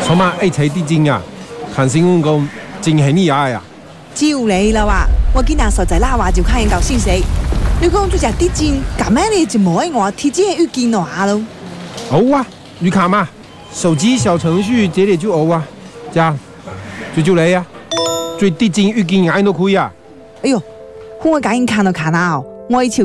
做嘛爱猜地精啊？看新闻讲真系厉害啊！ 就你啦哇，我今日实在拉话就看研究信息。你讲做只地震，咁样你就冇喺我提前预见下咯。 好啊，你看嘛，手机小程序这里就有啊，这样就你啊，最地震预见眼都可以啊。 哎呦，我赶紧看到看啊，我以前